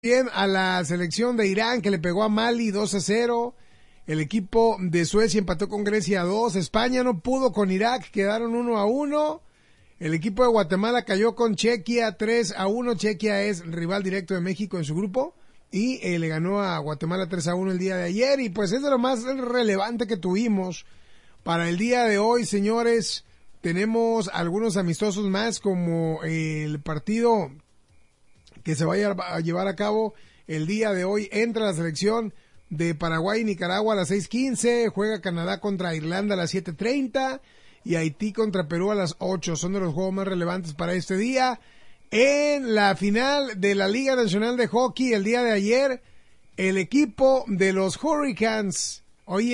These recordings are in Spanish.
Bien a la selección de Irán que le pegó a Mali 2-0. El equipo de Suecia empató con Grecia 2. España no pudo con Irak, quedaron 1-1. El equipo de Guatemala cayó con Chequia 3-1. Chequia es rival directo de México en su grupo y le ganó a Guatemala 3-1 el día de ayer. Y pues es de lo más relevante que tuvimos para el día de hoy, señores. Tenemos algunos amistosos más, como el partido que se vaya a llevar a cabo el día de hoy entre la selección de Paraguay y Nicaragua a las 6:15, juega Canadá contra Irlanda a las 7:30 y Haití contra Perú a las 8. Son de los juegos más relevantes para este día. En la final de la Liga Nacional de Hockey el día de ayer, el equipo de los Hurricanes,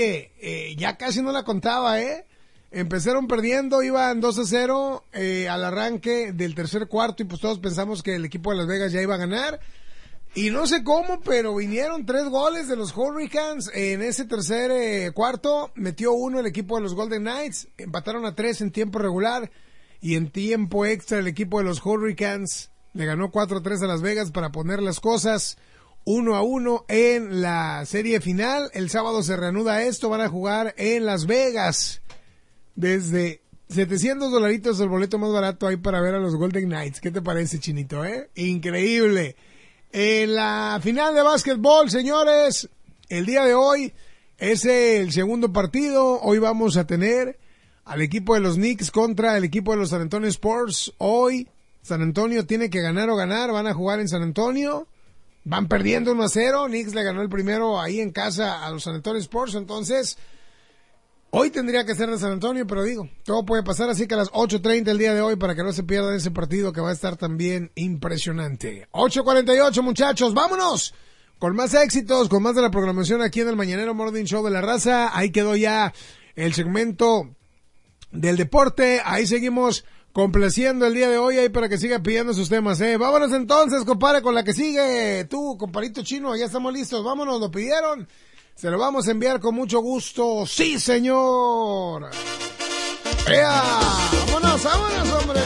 ya casi no la contaba, empezaron perdiendo, iban 2-0 al arranque del tercer cuarto y pues todos pensamos que el equipo de Las Vegas ya iba a ganar. Y no sé cómo, pero vinieron 3 goles de los Hurricanes en ese tercer cuarto. Metió uno el equipo de los Golden Knights, empataron a 3 en tiempo regular y en tiempo extra el equipo de los Hurricanes le ganó 4-3 a Las Vegas para poner las cosas 1-1 en la serie final. El sábado se reanuda esto, van a jugar en Las Vegas. Desde $700 el boleto más barato hay para ver a los Golden Knights. ¿Qué te parece, Chinito, Increíble. En la final de básquetbol, señores, el día de hoy es el segundo partido. Hoy vamos a tener al equipo de los Knicks contra el equipo de los San Antonio Spurs. Hoy San Antonio tiene que ganar o ganar. Van a jugar en San Antonio. Van perdiendo 1-0. Knicks le ganó el primero ahí en casa a los San Antonio Spurs. Entonces, hoy tendría que ser de San Antonio, pero digo, todo puede pasar, así que a las 8:30 el día de hoy para que no se pierdan ese partido que va a estar también impresionante. 8:48, muchachos, vámonos con más éxitos, con más de la programación aquí en el Mañanero Morning Show de la Raza. Ahí quedó ya el segmento del deporte, ahí seguimos complaciendo el día de hoy ahí para que siga pidiendo sus temas, Vámonos entonces, compadre, con la que sigue. Tú, compadrito chino, ya estamos listos, vámonos, lo pidieron. Se lo vamos a enviar con mucho gusto. ¡Sí, señor! ¡Ea! ¡Vámonos, vámonos, hombre!